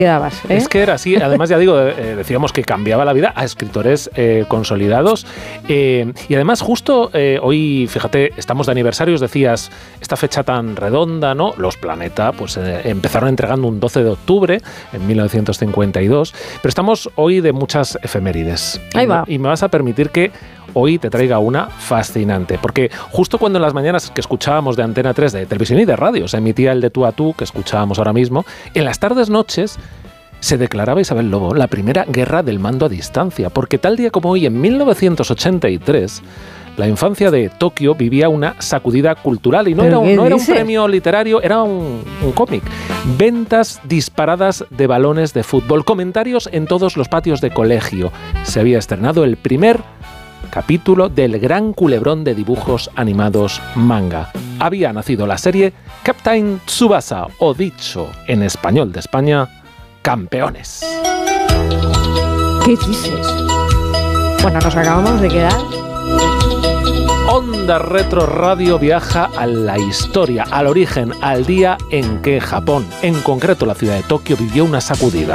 Es que era así, además ya digo, decíamos que cambiaba la vida a escritores consolidados y además justo hoy, fíjate, estamos de aniversarios, decías, esta fecha tan redonda, ¿no? Los Planeta pues empezaron entregando un 12 de octubre en 1952, pero estamos hoy de muchas efemérides. Ahí va. Y me vas a permitir que hoy te traiga una fascinante, porque justo cuando en las mañanas que escuchábamos de Antena 3, de televisión y de radio, se emitía el de Tú a Tú, que escuchábamos ahora mismo, en las tardes-noches se declaraba, Isabel Lobo, la primera guerra del mando a distancia, porque tal día como hoy, en 1983, la infancia de Tokio vivía una sacudida cultural y no era un premio literario, era un cómic. Ventas disparadas de balones de fútbol, comentarios en todos los patios de colegio. Se había estrenado el primer capítulo del gran culebrón de dibujos animados manga. Había nacido la serie Captain Tsubasa, o dicho en español de España, Campeones. ¿Qué dices? Bueno, nos acabamos de quedar. Onda Retro Radio viaja a la historia, al origen, al día en que Japón, en concreto la ciudad de Tokio, vivió una sacudida.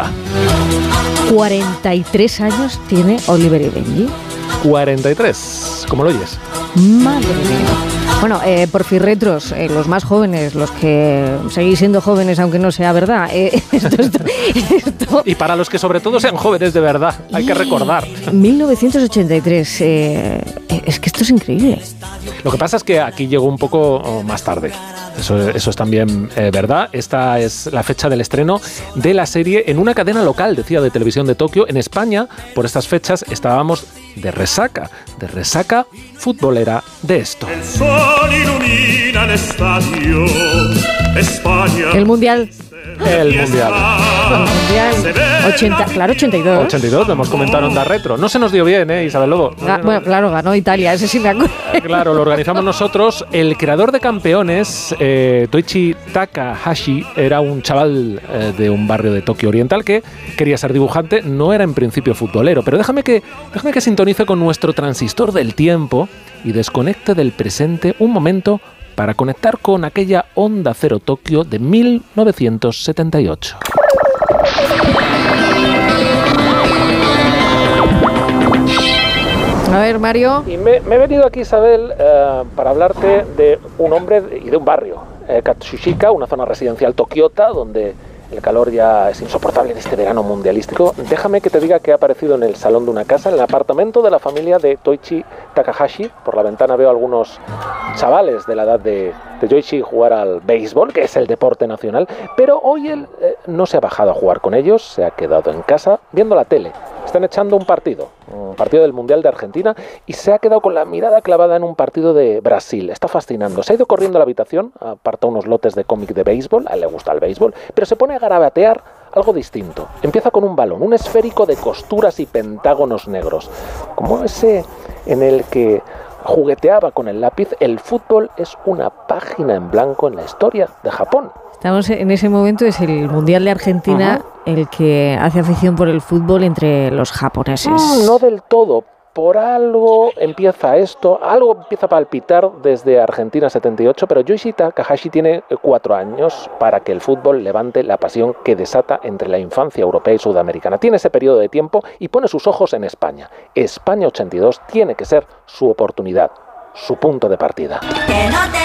43 años tiene Oliver y Benji. 43, ¿cómo lo oyes? Madre mía. Bueno, porfirretros, los más jóvenes, los que seguís siendo jóvenes aunque no sea verdad. Esto. Y para los que sobre todo sean jóvenes de verdad, hay que recordar. 1983, es que esto es increíble. Lo que pasa es que aquí llegó un poco más tarde. Eso es también verdad. Esta es la fecha del estreno de la serie en una cadena local, decía, de televisión de Tokio. En España, por estas fechas, estábamos de resaca futbolera de esto. El sol ilumina el estadio, España. El Mundial. El Mundial. 82. 82, lo hemos comentado en Onda Retro. No se nos dio bien, Isabel Lobo. Bueno, claro, ganó Italia, ese sí me acuerdo. Claro, lo organizamos nosotros. El creador de Campeones, Toichi Takahashi, era un chaval de un barrio de Tokio Oriental que quería ser dibujante. No era en principio futbolero, pero déjame que sintonice con nuestro transistor del tiempo y desconecte del presente un momento para conectar con aquella Onda Cero Tokio de 1978. A ver, Mario. Y me he venido aquí, Isabel, para hablarte de un hombre y de un barrio, Katsushika, una zona residencial tokiota, donde el calor ya es insoportable en este verano mundialístico. Déjame que te diga que ha aparecido en el salón de una casa, en el apartamento de la familia de Toichi Takahashi. Por la ventana veo algunos chavales de la edad de Yoichi jugar al béisbol, que es el deporte nacional, pero hoy él no se ha bajado a jugar con ellos, se ha quedado en casa viendo la tele. Están echando un partido del Mundial de Argentina, y se ha quedado con la mirada clavada en un partido de Brasil. Está fascinando. Se ha ido corriendo a la habitación, aparta unos lotes de cómic de béisbol, a él le gusta el béisbol, pero se pone a garabatear algo distinto. Empieza con un balón, un esférico de costuras y pentágonos negros, como ese en el que jugueteaba con el lápiz. El fútbol es una página en blanco en la historia de Japón. Estamos en ese momento, es el Mundial de Argentina, el que hace afición por el fútbol entre los japoneses. No del todo. Por algo empieza esto, algo empieza a palpitar desde Argentina 78, pero Yoichi Takahashi tiene 4 años para que el fútbol levante la pasión que desata entre la infancia europea y sudamericana. Tiene ese periodo de tiempo y pone sus ojos en España. España 82 tiene que ser su oportunidad, su punto de partida.